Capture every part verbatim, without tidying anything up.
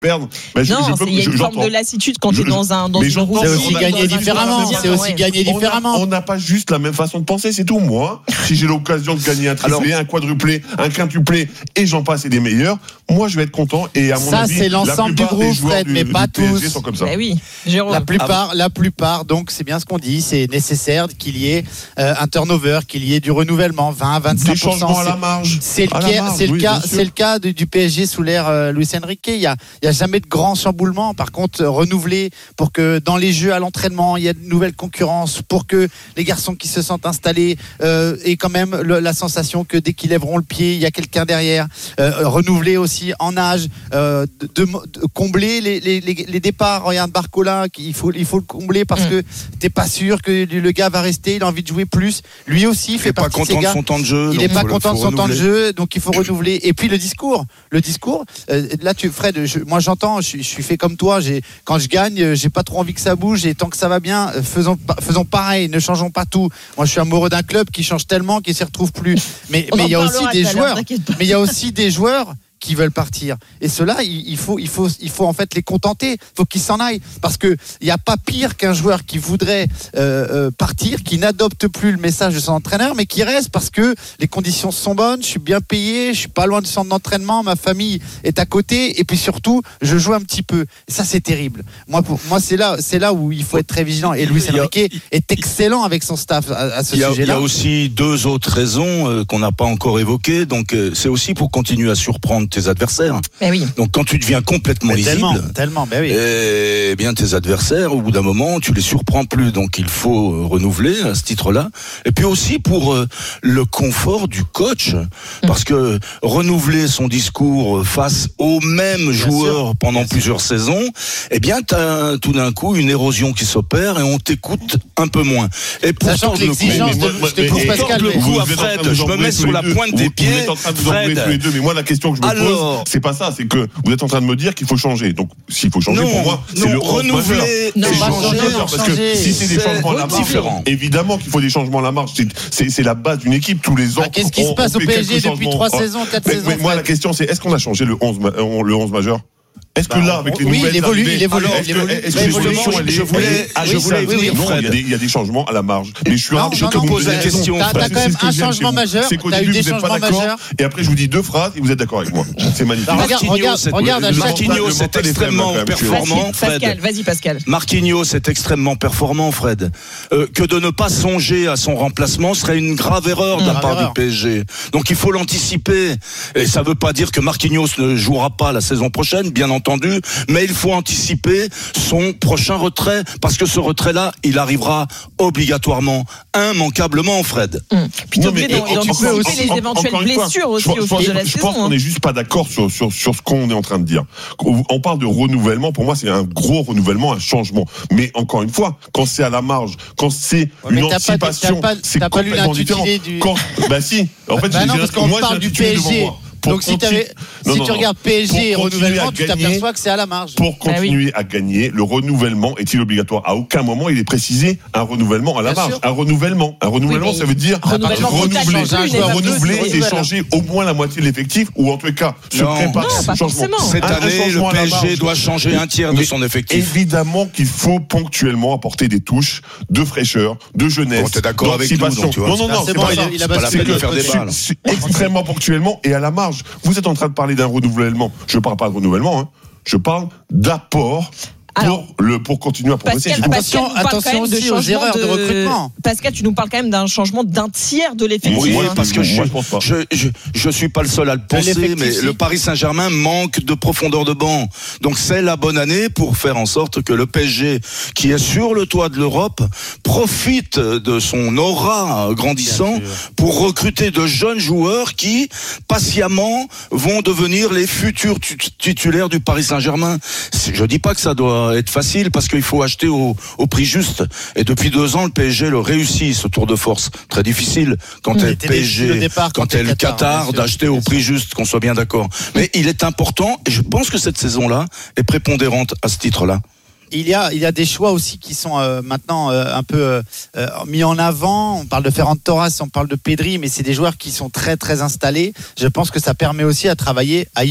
perdre. Ben, je, non, je peux, il y a une je, forme de lassitude quand tu es dans un dans mais une route. C'est aussi gagner différemment. C'est aussi ouais. gagner différemment. On n'a pas juste la même façon de penser, c'est tout. Moi, si j'ai l'occasion de gagner un triplé, un quadruplé, un quintuplé, et j'en passe et des meilleurs, moi je vais être content. Et à mon ça, avis, c'est l'ensemble du groupe, Fred, mais pas tous. Sont comme ça. Ben oui, Jérôme. La plupart, la plupart, donc c'est bien ce qu'on dit, c'est nécessaire qu'il y ait euh, un turnover, qu'il y ait du renouvellement, vingt à vingt-cinq pour cent. Des changements à la marge. C'est le à cas, marge, c'est le oui, cas, c'est le cas du, du P S G sous l'ère euh, Luis Enrique. Il y a, il y a jamais de grands chamboulements. Par contre, euh, renouveler pour que dans les jeux à l'entraînement, il y ait de nouvelles concurrences, pour que les garçons qui se sentent installés euh, aient quand même le, la sensation que dès qu'ils lèveront le pied, il y a quelqu'un derrière. Euh, renouveler aussi en âge, euh, de, de, de combler les, les, les, les départs. Regarde Barcola, il faut, il faut le combler parce mmh. que t'es pas sûr que le gars va rester. Il a envie de jouer plus. Lui aussi, il fait partie de ces gars. Il est pas content de son temps de jeu. Il est pas content de son temps de jeu, donc il faut renouveler. Et puis le discours, le discours. Euh, là, tu, Fred, je, moi j'entends, je, je suis fait comme toi. J'ai, quand je gagne, j'ai pas trop envie que ça bouge. Et tant que ça va bien, faisons, faisons pareil. Ne changeons pas tout. Moi, je suis amoureux d'un club qui change tellement qu'il s'y retrouve plus. Mais mais il y a aussi des joueurs. Mais il y a aussi des joueurs qui veulent partir. Et ceux-là, il faut, il faut, il faut en fait les contenter. Il faut qu'ils s'en aillent. Parce qu'il n'y a pas pire qu'un joueur qui voudrait euh, euh, partir, qui n'adopte plus le message de son entraîneur, mais qui reste parce que les conditions sont bonnes, je suis bien payé, je suis pas loin du centre d'entraînement, ma famille est à côté, et puis surtout, je joue un petit peu. Et ça, c'est terrible. Moi, pour moi, c'est là, c'est là où il faut être très vigilant. Et Luis Enrique est excellent avec son staff à, à ce il y a, sujet-là. Il y a aussi deux autres raisons euh, qu'on n'a pas encore évoquées. Donc, euh, c'est aussi pour continuer à surprendre tes adversaires. Mais oui. Donc quand tu deviens complètement mais lisible, tellement, tellement, mais oui. eh bien tes adversaires, au bout d'un moment, tu les surprends plus. Donc il faut euh, renouveler à ce titre-là. Et puis aussi pour euh, le confort du coach, mmh. parce que renouveler son discours face aux mêmes bien joueurs sûr. pendant bien plusieurs sûr. saisons, eh bien t'as tout d'un coup une érosion qui s'opère et on t'écoute un peu moins. Et pour sachant que l'exigence de, je te pose Pascal, le coup à Fred, je me mets sur la pointe des pieds. Vous êtes en train de vous embrouiller tous les deux, mais moi la question que je me pose, c'est pas ça, c'est que vous êtes en train de me dire qu'il faut changer. Donc, s'il faut changer, non, pour moi, non, c'est le renouveler, non, c'est changer, changer, parce changer, que si c'est des changements à la marge, différent. évidemment qu'il faut des changements à la marge. C'est, c'est, c'est la base d'une équipe tous les ans. Ah, qu'est-ce qui on, se passe au P S G depuis trois saisons, quatre saisons? Mais moi, la question, c'est est-ce qu'on a changé le onze, le onze majeur? Est-ce que là, avec les oui, nouvelles il évolue, arrivées, il évolue, alors, il évolue. Est-ce que l'évolution, elle est, je voulais, je voulais venir, non, il y a des, il y a des changements à la marge. Mais je suis non, je te pose la question. T'as, t'as quand même un changement majeur. T'as eu des changements majeurs. Et après, je vous dis deux phrases et vous êtes d'accord avec moi. C'est magnifique. Regarde, regarde, regarde. Marquinhos, c'est extrêmement performant, Fred. Pascal, vas-y, Pascal. Marquinhos, c'est extrêmement performant, Fred. Que de ne pas songer à son remplacement serait une grave erreur de la part du P S G. Donc, il faut l'anticiper. Et ça veut pas dire que Marquinhos ne jouera pas la saison prochaine, bien entendu, mais il faut anticiper son prochain retrait, parce que ce retrait-là, il arrivera obligatoirement, immanquablement, Fred. Mmh. Puis non, mais d'anticiper aussi les éventuelles blessures aussi au fil de la saison. Je pense qu'on n'est juste pas d'accord sur, sur, sur ce qu'on est en train de dire. On parle de renouvellement, pour moi c'est un gros renouvellement, un changement. Mais encore une fois, quand c'est à la marge, quand c'est ouais, une anticipation, pas, c'est t'as complètement pas différent. Du... Quand, bah si, en fait, bah je non, parce qu'on moi, parle du P S G. Donc si, si non, non, tu regardes P S G et renouvellement, tu t'aperçois que c'est à la marge. Pour continuer ah oui. à gagner, le renouvellement est-il obligatoire? À aucun moment il est précisé un renouvellement à la Bien marge. Sûr. Un renouvellement, un renouvellement, oui, ça veut dire renouvellement renouveler, renouveler, renouveler et changer au moins la moitié de l'effectif, ou en tout cas se non, préparer non, à ce changement. Cette un, année, un le P S G doit changer un tiers de son effectif. Évidemment qu'il faut ponctuellement apporter des touches de fraîcheur, de jeunesse. Bon, t'es d'accord avec nous, donc, tu vois. Non, non, non, c'est pas il a pas la peine de faire des balles. Extrêmement ponctuellement et à la marge. Vous êtes en train de parler d'un renouvellement. Je ne parle pas de renouvellement, hein. Je parle d'apport. Pour, Alors, le, pour continuer à progresser. Pascal, Pascal attention, attention aussi aux erreurs de, de recrutement. Pascal, tu nous parles quand même d'un changement d'un tiers de l'effectif. Oui, hein. parce que je, Moi, je, je, je, je suis pas le seul à le penser, mais si. le Paris Saint-Germain manque de profondeur de banc. Donc c'est la bonne année pour faire en sorte que le P S G, qui est sur le toit de l'Europe, profite de son aura grandissant pour recruter de jeunes joueurs qui, patiemment, vont devenir les futurs titulaires du Paris Saint-Germain. Je dis pas que ça doit être facile, parce qu'il faut acheter au, au prix juste. Et depuis deux ans, le P S G le réussit, ce tour de force. Très difficile quand t'es le P S G, départ, quand t'es le Qatar, Qatar d'acheter au prix juste, qu'on soit bien d'accord. Mais il est important, et je pense que cette saison-là est prépondérante à ce titre-là. Il y a, il y a des choix aussi qui sont euh, maintenant euh, un peu euh, mis en avant. On parle de Ferran Torres, on parle de Pedri, mais c'est des joueurs qui sont très très installés. Je pense que ça permet aussi à travailler ailleurs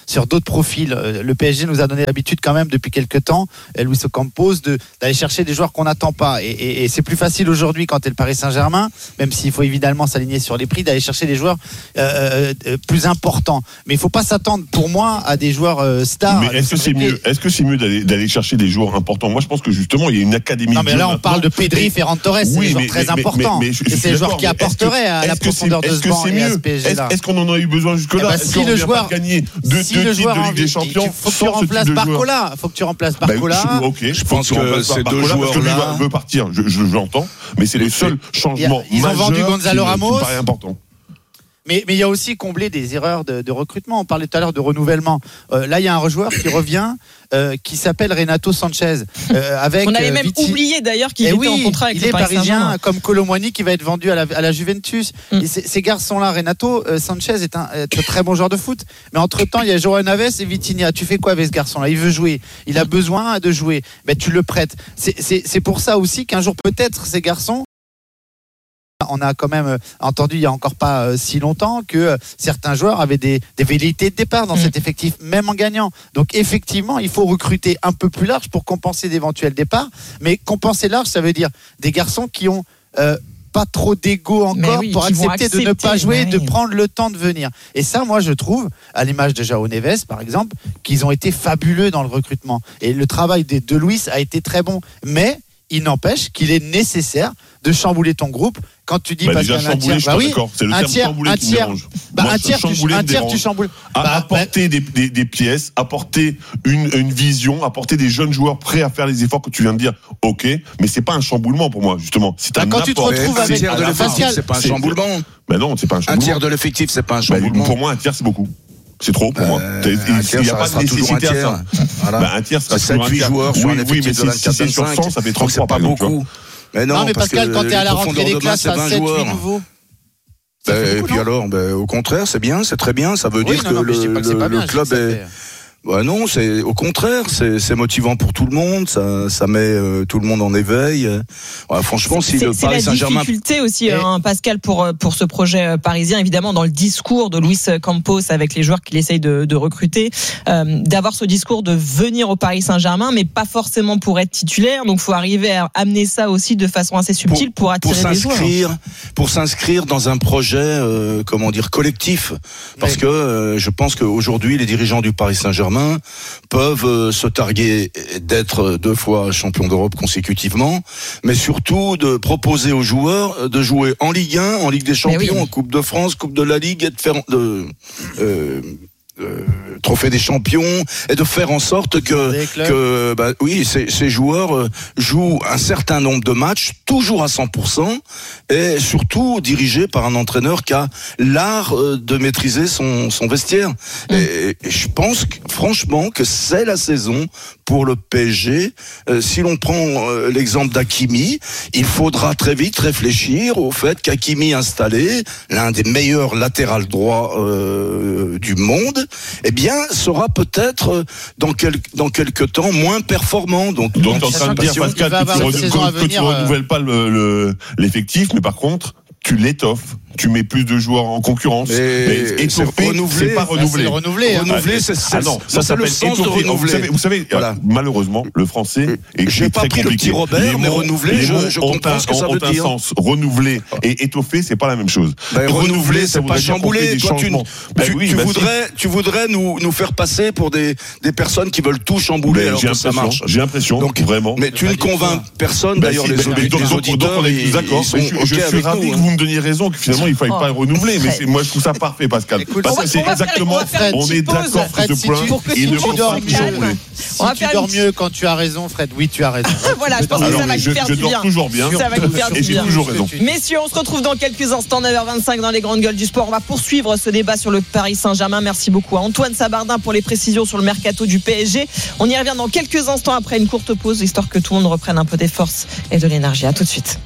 sur d'autres profils. Le P S G nous a donné l'habitude quand même depuis quelques temps, Luis Ocampos, de, d'aller chercher des joueurs qu'on n'attend pas. Et, et, et c'est plus facile aujourd'hui quand tu es le Paris Saint-Germain, même s'il faut évidemment s'aligner sur les prix, d'aller chercher des joueurs euh, euh, plus importants. Mais il ne faut pas s'attendre, pour moi, à des joueurs euh, stars. Mais est-ce que c'est mieux, est-ce que c'est mieux d'aller, d'aller chercher des joueurs importants? Moi, je pense que justement, il y a une académie. Non, mais là, on maintenant. parle de Pedri, Ferran Torres, c'est oui, des joueurs très mais, importants. Mais, mais, mais, et c'est des joueurs qui apporteraient à la profondeur de ce banc et à ce P S G là. Est-ce qu'on en a eu besoin jusque-là? Eh ben, si le joueur gagner deux titres de Ligue des Champions, il faut que tu remplaces Barcola. Il faut que tu remplaces Barcola. Ok, je pense que ces deux joueurs-là veut partir. Je l'entends, mais c'est les seuls changements. Ils ont vendu Gonzalo Ramos. Paraît important. Mais mais il y a aussi comblé des erreurs de, de recrutement. On parlait tout à l'heure de renouvellement. Euh, là, il y a un joueur qui revient, euh, qui s'appelle Renato Sanchez. Euh, avec on avait euh, même Viti... oublié d'ailleurs qu'il et était oui, en contrat avec il le est Paris parisien, comme Kolo Muani qui va être vendu à la, à la Juventus. Mm. Et ces garçons-là, Renato euh, Sanchez est un, est un très bon joueur de foot. Mais entre temps, il y a João Neves et Vitinha. Tu fais quoi avec ce garçon-là? Il veut jouer. Il a besoin de jouer. Ben tu le prêtes. C'est, c'est, c'est pour ça aussi qu'un jour peut-être ces garçons. On a quand même entendu il n'y a encore pas euh, si longtemps que euh, certains joueurs avaient des, des velléités de départ dans mmh. cet effectif, même en gagnant. Donc effectivement, il faut recruter un peu plus large pour compenser d'éventuels départs. Mais compenser large, ça veut dire des garçons qui ont euh, pas trop d'ego encore oui, pour accepter, accepter de ne pas jouer, oui. de prendre le temps de venir. Et ça, moi, je trouve, à l'image de João Neves, par exemple, qu'ils ont été fabuleux dans le recrutement. Et le travail des de Luis a été très bon. Mais il n'empêche qu'il est nécessaire de chambouler ton groupe. Quand tu dis bah pas déjà qu'un tiers, bah oui, c'est le un terme tiers, chambouler un qui me tiers, dérange. bah Moi, un tiers, tu, un tiers tu chamboules. Bah, apporter bah, des, des, des pièces, apporter une, une vision, apporter des jeunes joueurs prêts à faire les efforts que tu viens de dire. Ok, mais c'est pas un chamboulement pour moi justement. C'est bah, un quand tu te retrouves avec un tiers de l'effectif, c'est pas un chamboulement. Ben non, c'est pas un chamboulement. Un tiers de l'effectif, c'est pas un chamboulement. Pour moi, un tiers, c'est beaucoup. C'est trop pour moi. Euh, il n'y a pas de nécessité à ça. Voilà. Bah, un tiers, c'est sept huit joueurs sur un effectif de vingt-quatre vingt-cinq. Ça fait trente-trois, c'est pas beaucoup. Mais non, non, mais Pascal, quand tu es à la rentrée des classes, à sept huit nouveaux. Et puis alors, au contraire, c'est bien, c'est très bien. Ça veut dire que le club est. Bah non, c'est au contraire, c'est, c'est motivant pour tout le monde, ça, ça met euh, tout le monde en éveil. Ouais, franchement, si c'est, le Paris Saint-Germain. C'est la difficulté aussi, hein, Pascal, pour pour ce projet parisien, évidemment, dans le discours de Luis Campos avec les joueurs qu'il essaye de, de recruter, euh, d'avoir ce discours de venir au Paris Saint-Germain, mais pas forcément pour être titulaire. Donc, faut arriver à amener ça aussi de façon assez subtile pour, pour attirer pour des joueurs. Pour s'inscrire dans un projet, euh, comment dire, collectif, parce oui. que euh, je pense qu'aujourd'hui, les dirigeants du Paris Saint-Germain peuvent se targuer d'être deux fois champion d'Europe consécutivement, mais surtout de proposer aux joueurs de jouer en Ligue un, en Ligue des Champions, oui. en Coupe de France, Coupe de la Ligue et de faire de euh, Euh, trophée des champions et de faire en sorte que, que bah, oui, ces, ces joueurs euh, jouent un certain nombre de matchs toujours à cent pour cent et surtout dirigés par un entraîneur qui a l'art euh, de maîtriser son, son vestiaire. Mmh. Et, et je pense que, franchement que c'est la saison pour le P S G. Euh, si l'on prend euh, l'exemple d'Hakimi, il faudra très vite réfléchir au fait qu'Hakimi installé, l'un des meilleurs latérales droits euh, du monde, eh bien, sera peut-être dans quelques dans quelques temps moins performant. Donc, donc, en train de dire, Pascal, que tu, que, que tu renouvelles pas le, le, l'effectif, mais par contre, tu l'étoffes. Tu mets plus de joueurs en concurrence. Et étoffé, c'est pas renouvelé. C'est renouvelé. Hein. Renouvelé, c'est, c'est, ah non, ça, ça s'appelle le sens étoffé. De renouveler. Vous savez, vous savez voilà. malheureusement, le français est J'ai pas très pris compliqué. le petit Robert, les mais renouvelé, je, je comprends un, ce que ça veut un dire. Sens. Renouvelé et étoffé, c'est pas la même chose. Ben, renouvelé, c'est pas chambouler. Toi, tu, ben tu, oui, tu ben voudrais, si. tu voudrais nous, nous faire passer pour des, des personnes qui veulent tout chambouler ben, alors que ça marche. J'ai l'impression, donc vraiment. Mais tu ne convaincs personne. D'ailleurs, les auditeurs, ils sont d'accord. Je suis ravi que vous me donniez raison, que finalement, il ne fallait pas renouveler. Mais moi, je trouve ça parfait, Pascal. Écoute, Parce que c'est exactement, Fred, on est d'accord Fred, sur ce point. Si et tu, ne si tu dors mieux, si tu dors mieux quand tu as raison, Fred. Oui, tu as raison. Voilà, je pense que ça va je, faire je du dors bien. toujours bien. Ça va faire et du j'ai bien. toujours raison. Messieurs, on se retrouve dans quelques instants, neuf heures vingt-cinq dans les grandes gueules du sport. On va poursuivre ce débat sur le Paris Saint-Germain. Merci beaucoup à Antoine Sabardin pour les précisions sur le mercato du P S G. On y revient dans quelques instants après une courte pause, histoire que tout le monde reprenne un peu des forces et de l'énergie. À tout de suite.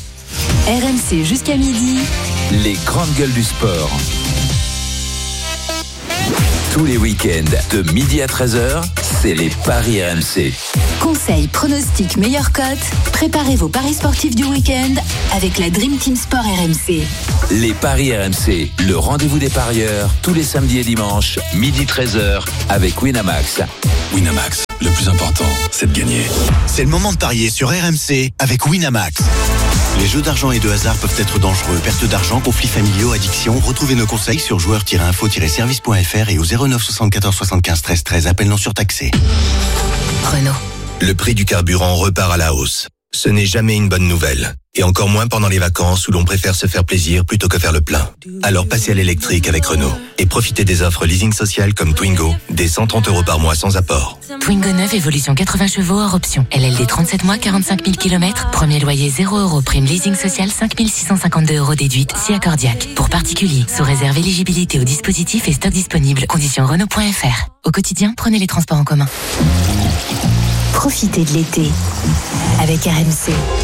R M C jusqu'à midi. Les grandes gueules du sport. Tous les week-ends, de midi à treize heures, c'est les paris R M C. Conseils, pronostics, meilleures cotes. Préparez vos paris sportifs du week-end avec la Dream Team Sport R M C. Les paris R M C, le rendez-vous des parieurs, tous les samedis et dimanches, midi treize heures, avec Winamax. Winamax, le plus important, c'est de gagner. C'est le moment de parier sur R M C avec Winamax. Les jeux d'argent et de hasard peuvent être dangereux. Perte d'argent, conflits familiaux, addiction. Retrouvez nos conseils sur joueurs tiret info tiret service point f r et au zéro neuf soixante-quatorze soixante-quinze treize treize. Appel non surtaxé. Renault. Le prix du carburant repart à la hausse. Ce n'est jamais une bonne nouvelle. Et encore moins pendant les vacances où l'on préfère se faire plaisir plutôt que faire le plein. Alors passez à l'électrique avec Renault. Et profitez des offres leasing social comme Twingo, des cent trente euros par mois sans apport. Twingo neuf, évolution quatre-vingts chevaux hors option. L L D trente-sept mois, quarante-cinq mille kilomètres. Premier loyer zéro euros. Prime leasing social cinq mille six cent cinquante-deux euros déduite. Si accordiaque. Pour particuliers, sous réserve éligibilité au dispositif et stock disponible. Conditions Renault point f r. Au quotidien, prenez les transports en commun. Profitez de l'été avec R M C.